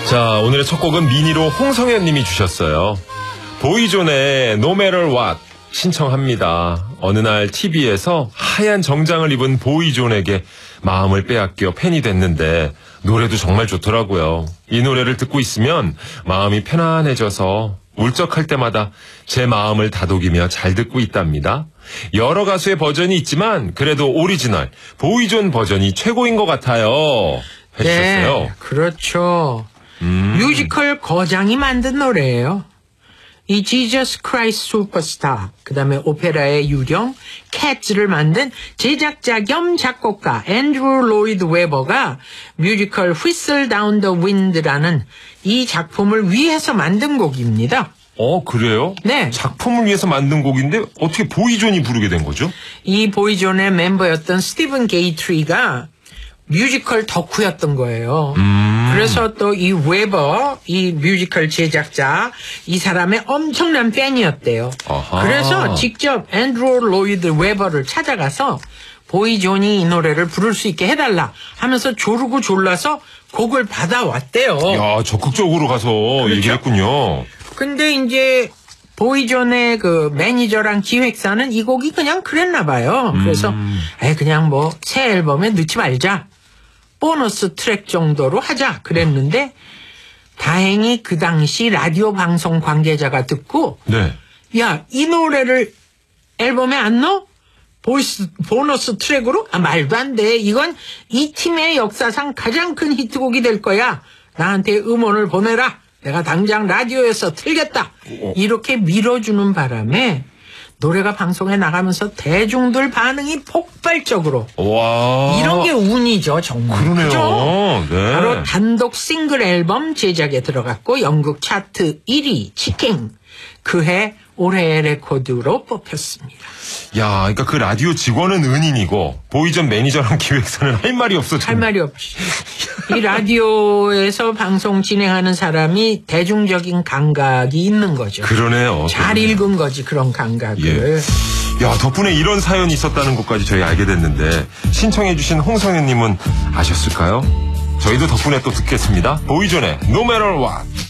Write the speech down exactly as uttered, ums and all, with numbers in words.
자, 오늘의 첫 곡은 미니로 홍성현 님이 주셨어요. 보이존의 No Matter What 신청합니다. 어느 날 티비에서 하얀 정장을 입은 보이존에게 마음을 빼앗겨 팬이 됐는데 노래도 정말 좋더라고요. 이 노래를 듣고 있으면 마음이 편안해져서 울적할 때마다 제 마음을 다독이며 잘 듣고 있답니다. 여러 가수의 버전이 있지만 그래도 오리지널 보이존 버전이 최고인 것 같아요. 해주셨어요. 네, 그렇죠. 음. 뮤지컬 거장이 만든 노래예요. 이 Jesus Christ Superstar, 그 다음에 오페라의 유령 캣츠를 만든 제작자 겸 작곡가 앤드루 로이드 웨버가 뮤지컬 Whistle Down the Wind라는 이 작품을 위해서 만든 곡입니다. 어, 그래요? 네. 작품을 위해서 만든 곡인데 어떻게 보이존이 부르게 된 거죠? 이 보이존의 멤버였던 스티븐 게이트리가 뮤지컬 덕후였던 거예요. 음. 그래서 또 이 웨버, 이 뮤지컬 제작자, 이 사람의 엄청난 팬이었대요. 아하. 그래서 직접 앤드루 로이드 웨버를 찾아가서 보이존이 이 노래를 부를 수 있게 해달라 하면서 조르고 졸라서 곡을 받아왔대요. 야, 적극적으로 가서 그렇죠? 얘기했군요. 근데 이제 보이존의 그 매니저랑 기획사는 이 곡이 그냥 그랬나 봐요. 그래서 음. 에이, 그냥 뭐 새 앨범에 넣지 말자. 보너스 트랙 정도로 하자 그랬는데 다행히 그 당시 라디오 방송 관계자가 듣고 네. 야, 이 노래를 앨범에 안 넣어? 보이스, 보너스 트랙으로? 아, 말도 안 돼. 이건 이 팀의 역사상 가장 큰 히트곡이 될 거야. 나한테 음원을 보내라. 내가 당장 라디오에서 틀겠다. 이렇게 밀어주는 바람에 노래가 방송에 나가면서 대중들 반응이 폭발적으로. 와. 이런 게 운이죠, 정말. 그러네요. 그죠? 네. 바로 단독 싱글 앨범 제작에 들어갔고 영국 차트 일 위 치킨. 그해 올해의 레코드로 뽑혔습니다. 야, 그러니까 그 라디오 직원은 은인이고 보이존 매니저랑 기획사는 할 말이 없어. 할 말이 없지. 이 라디오에서 방송 진행하는 사람이 대중적인 감각이 있는 거죠. 그러네요. 잘 그러네요. 읽은 거지, 그런 감각을. 예. 야, 덕분에 이런 사연이 있었다는 것까지 저희 알게 됐는데 신청해주신 홍성현님은 아셨을까요? 저희도 덕분에 또 듣겠습니다. 보이존의 No Matter What.